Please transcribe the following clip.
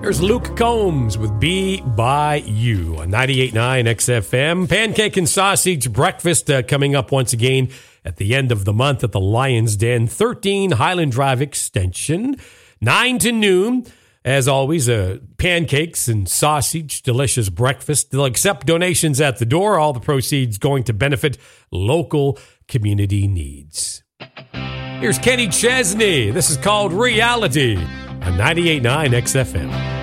There's Luke Combs with Be By You on 98.9 XFM. Pancake and sausage breakfast coming up once again at the end of the month at the Lion's Den, 13 Highland Drive Extension, 9 to noon. As always, pancakes and sausage, delicious breakfast. They'll accept donations at the door. All the proceeds going to benefit local community needs. Here's Kenny Chesney. This is called Reality on 98.9 XFM.